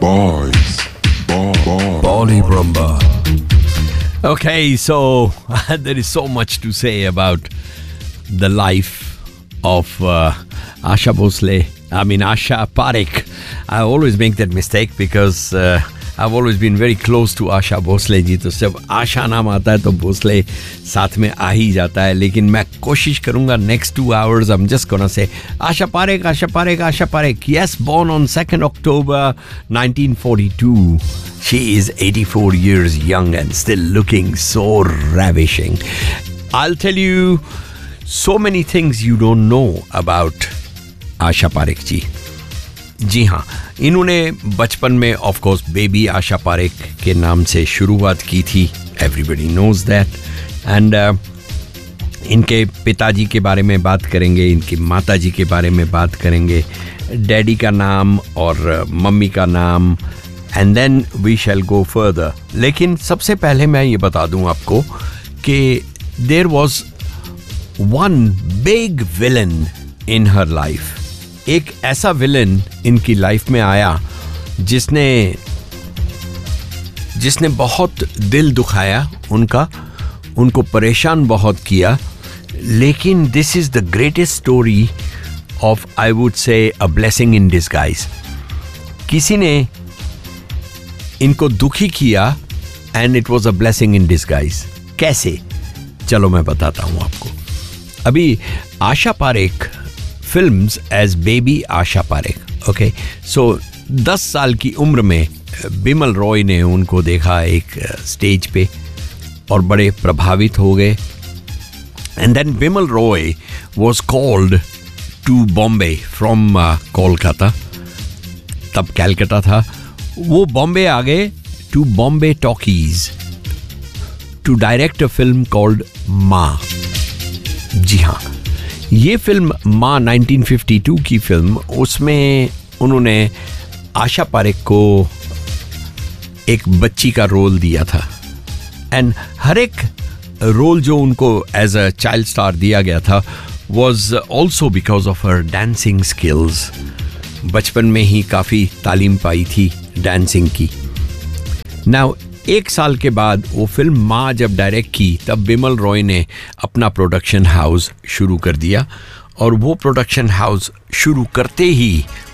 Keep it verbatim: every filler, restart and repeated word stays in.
Boys. Boys. Polly Brumba. Okay, so there is so much to say about the life of uh, Asha Bhosle. I mean, Asha Parekh. I always make that mistake because uh, I've always been very close to Asha Bhosle जी. तो जब आशा नाम आता है तो भोसले साथ में आ ही जाता है. लेकिन मैं कोशिश करूँगा next two hours I'm just gonna say Asha Parekh, Asha Parekh, Asha Parekh. Yes, born on second October nineteen forty-two. She is eighty-four years young and still looking so ravishing. I'll tell you so many things you don't know about Asha Parekh जी. जी हाँ, इन्होंने बचपन में of course baby Asha Parekh के नाम से शुरुआत की थी. Everybody knows that. एंड इनके पिताजी के बारे में बात करेंगे, इनकी माताजी के बारे में बात करेंगे, डैडी का नाम और मम्मी का नाम, and then we shall go further. लेकिन सबसे पहले मैं ये बता दूं आपको कि there was one big villain in her life. एक ऐसा विलन इनकी लाइफ में आया जिसने जिसने बहुत दिल दुखाया उनका, उनको परेशान बहुत किया. लेकिन this is the greatest story of, I would say, a blessing in disguise. किसी ने इनको दुखी किया and it was a blessing in disguise. कैसे? चलो मैं बताता हूं आपको. अभी Asha Parekh films as baby Asha Parekh. Okay, सो दस साल की उम्र में बिमल रॉय ने उनको देखा एक स्टेज पे और बड़े प्रभावित हो गए. And then Bimal Roy was called to Bombay from Kolkata. तब कैलकाटा था. वो बॉम्बे आ गए to Bombay talkies to direct a film called माँ. जी हाँ, ये फिल्म माँ नाइनटीन फिफ्टी टू की फिल्म, उसमें उन्होंने आशा पारेख को एक बच्ची का रोल दिया था. एंड हर एक रोल जो उनको एज अ चाइल्ड स्टार दिया गया था was also because of her dancing skills. बचपन में ही काफ़ी तालीम पाई थी डांसिंग की. नाउ एक साल के बाद वो फिल्म माँ जब डायरेक्ट की तब बिमल रॉय ने अपना प्रोडक्शन हाउस शुरू कर दिया. और वो प्रोडक्शन हाउस शुरू करते ही